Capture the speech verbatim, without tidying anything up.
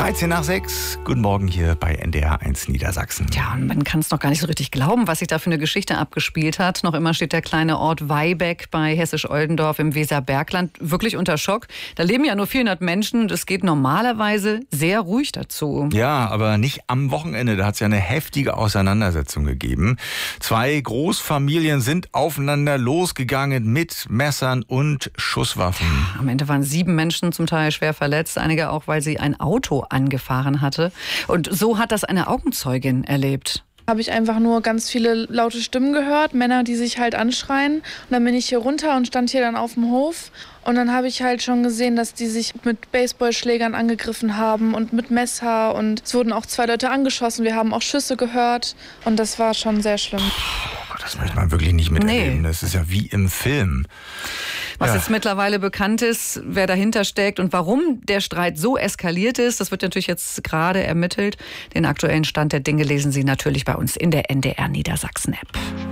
dreizehn nach sechs. Guten Morgen hier bei N D R eins Niedersachsen. Tja, und man kann es noch gar nicht so richtig glauben, was sich da für eine Geschichte abgespielt hat. Noch immer steht der kleine Ort Weibeck bei Hessisch-Oldendorf im Weserbergland wirklich unter Schock. Da leben ja nur vierhundert Menschen und es geht normalerweise sehr ruhig dazu. Ja, aber nicht am Wochenende. Da hat es ja eine heftige Auseinandersetzung gegeben. Zwei Großfamilien sind aufeinander losgegangen mit Messern und Schusswaffen. Am Ende waren sieben Menschen zum Teil schwer verletzt, einige auch, weil sie ein Auto angefahren hatte. Und so hat das eine Augenzeugin erlebt. Habe ich einfach nur ganz viele laute Stimmen gehört, Männer, die sich halt anschreien. Und dann bin ich hier runter und stand hier dann auf dem Hof. Und dann habe ich halt schon gesehen, dass die sich mit Baseballschlägern angegriffen haben und mit Messer. Und es wurden auch zwei Leute angeschossen. Wir haben auch Schüsse gehört. Und das war schon sehr schlimm. Oh, das möchte man wirklich nicht miterleben. Nee. Das ist ja wie im Film. Was ja. jetzt mittlerweile bekannt ist, wer dahinter steckt und warum der Streit so eskaliert ist, das wird natürlich jetzt gerade ermittelt. Den aktuellen Stand der Dinge lesen Sie natürlich bei uns in der N D R Niedersachsen-App.